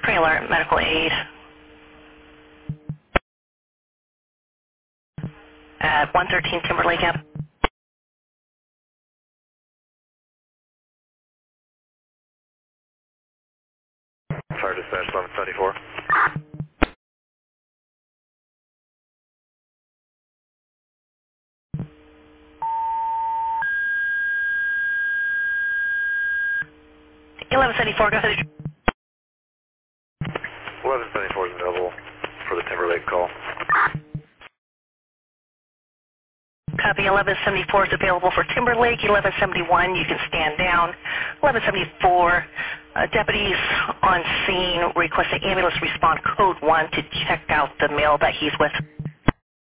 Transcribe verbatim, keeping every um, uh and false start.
Trailer, medical aid. At one thirteen Timberlake Avenue. Fire dispatch eleven seventy-four. eleven seventy-four, go ahead. eleven seventy-four is available for the Timberlake call. Copy, eleven seventy-four is available for Timberlake. eleven seventy-one, you can stand down. eleven seventy-four, uh, deputies on scene request an ambulance respond code one to check out the male that he's with.